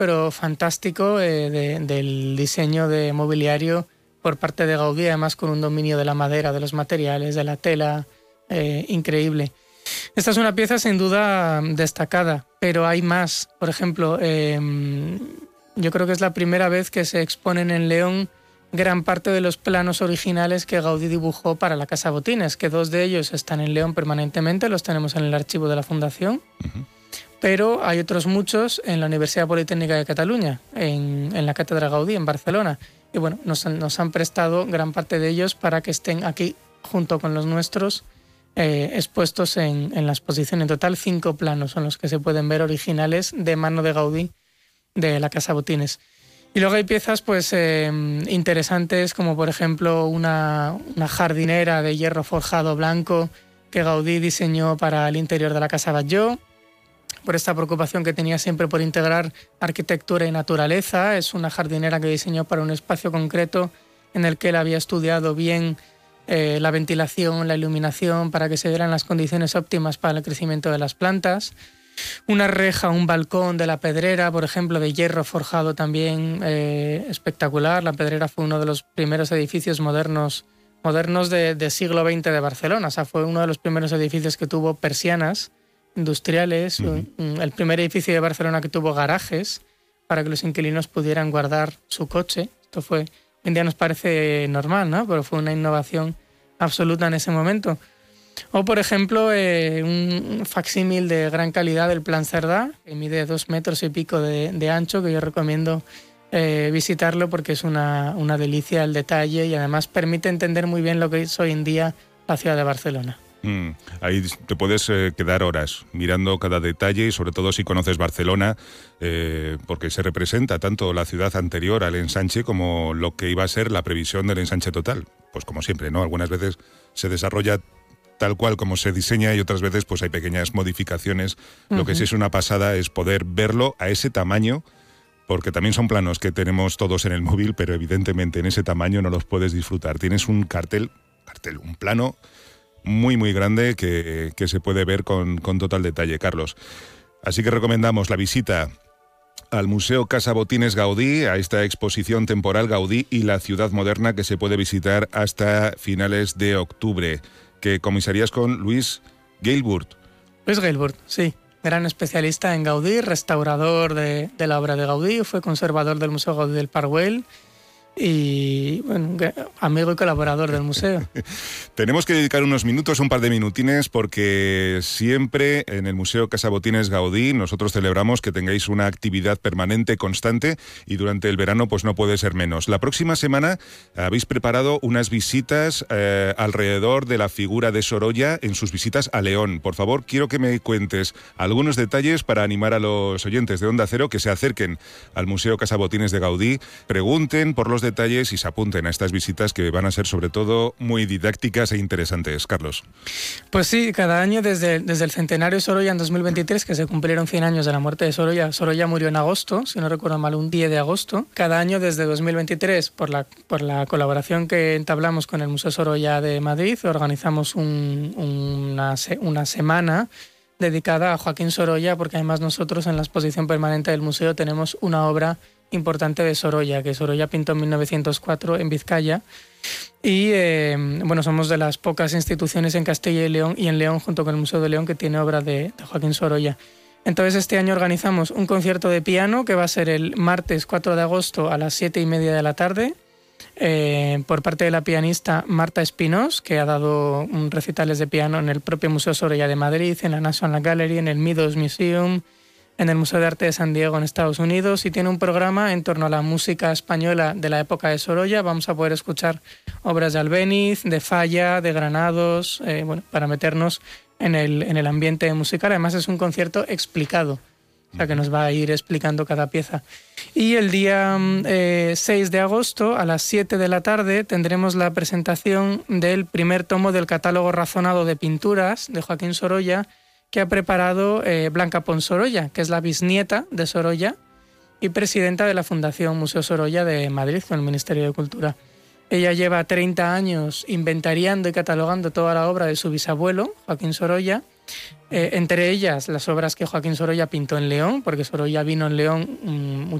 pero fantástico del diseño de mobiliario por parte de Gaudí, además con un dominio de la madera, de los materiales, de la tela, increíble. Esta es una pieza sin duda destacada, pero hay más. Por ejemplo, yo creo que es la primera vez que se exponen en León gran parte de los planos originales que Gaudí dibujó para la Casa Botines, que 2 de ellos están en León permanentemente, los tenemos en el archivo de la Fundación, pero hay otros muchos en la Universidad Politécnica de Cataluña, en la Cátedra Gaudí, en Barcelona. Y bueno, nos han prestado gran parte de ellos para que estén aquí junto con los nuestros, expuestos en la exposición. En total 5 planos son los que se pueden ver originales de mano de Gaudí de la Casa Botines. Y luego hay piezas pues interesantes, como por ejemplo una jardinera de hierro forjado blanco que Gaudí diseñó para el interior de la Casa Batlló, por esta preocupación que tenía siempre por integrar arquitectura y naturaleza. Es una jardinera que diseñó para un espacio concreto en el que él había estudiado bien la ventilación, la iluminación, para que se dieran las condiciones óptimas para el crecimiento de las plantas. Una reja, un balcón de La Pedrera, por ejemplo, de hierro forjado también, espectacular. La Pedrera fue uno de los primeros edificios modernos de siglo XX de Barcelona. O sea, fue uno de los primeros edificios que tuvo persianas industriales, el primer edificio de Barcelona que tuvo garajes para que los inquilinos pudieran guardar su coche. Esto fue, hoy en día nos parece normal, ¿no? Pero fue una innovación absoluta en ese momento. O, por ejemplo, un facsímil de gran calidad del Plan Cerdà, que mide 2 metros y pico de ancho, que yo recomiendo visitarlo porque es una delicia el detalle y además permite entender muy bien lo que es hoy en día la ciudad de Barcelona. Ahí te puedes quedar horas mirando cada detalle y sobre todo si conoces Barcelona, porque se representa tanto la ciudad anterior al ensanche como lo que iba a ser la previsión del ensanche total. Pues como siempre, ¿no? Algunas veces se desarrolla tal cual como se diseña y otras veces pues hay pequeñas modificaciones. Lo que sí es una pasada es poder verlo a ese tamaño, porque también son planos que tenemos todos en el móvil, pero evidentemente en ese tamaño no los puedes disfrutar. Tienes un un plano muy muy grande que se puede ver con total detalle, Carlos. Así que recomendamos la visita al Museo Casa Botines Gaudí, a esta exposición temporal Gaudí y la ciudad moderna, que se puede visitar hasta finales de octubre. Que comisarías con Luis Gailburt. Luis Gailburt, sí. Gran especialista en Gaudí, restaurador de la obra de Gaudí, fue conservador del Museo Gaudí del Parc Güell y bueno, amigo y colaborador del museo. Tenemos que dedicar unos minutos, un par de minutines, porque siempre en el Museo Casa Botines Gaudí nosotros celebramos que tengáis una actividad permanente, constante, y durante el verano pues no puede ser menos. La próxima semana habéis preparado unas visitas alrededor de la figura de Sorolla en sus visitas a León. Por favor, quiero que me cuentes algunos detalles para animar a los oyentes de Onda Cero que se acerquen al Museo Casa Botines de Gaudí, pregunten por los detalles y se apunten a estas visitas que van a ser sobre todo muy didácticas e interesantes. Carlos. Pues sí, cada año desde el centenario de Sorolla en 2023, que se cumplieron 100 años de la muerte de Sorolla. Sorolla murió en agosto, si no recuerdo mal, un 10 de agosto. Cada año desde 2023, por la colaboración que entablamos con el Museo Sorolla de Madrid, organizamos una semana dedicada a Joaquín Sorolla, porque además nosotros en la exposición permanente del museo tenemos una obra importante de Sorolla, que Sorolla pintó en 1904 en Vizcaya. Y bueno, somos de las pocas instituciones en Castilla y León y en León, junto con el Museo de León, que tiene obra de Joaquín Sorolla. Entonces este año organizamos un concierto de piano que va a ser el martes 4 de agosto a las 7:30 de la tarde, por parte de la pianista Marta Espinós, que ha dado recitales de piano en el propio Museo Sorolla de Madrid, en la National Gallery, en el Meadows Museum, en el Museo de Arte de San Diego en Estados Unidos, y tiene un programa en torno a la música española de la época de Sorolla. Vamos a poder escuchar obras de Albéniz, de Falla, de Granados, bueno, para meternos en el ambiente musical. Además es un concierto explicado, o sea que nos va a ir explicando cada pieza. Y el día 6 de agosto a las 7 de la tarde tendremos la presentación del primer tomo del catálogo razonado de pinturas de Joaquín Sorolla, que ha preparado Blanca Pons Sorolla, que es la bisnieta de Sorolla y presidenta de la Fundación Museo Sorolla de Madrid con el Ministerio de Cultura. Ella lleva 30 años inventariando y catalogando toda la obra de su bisabuelo, Joaquín Sorolla, Entre ellas, las obras que Joaquín Sorolla pintó en León, porque Sorolla vino en León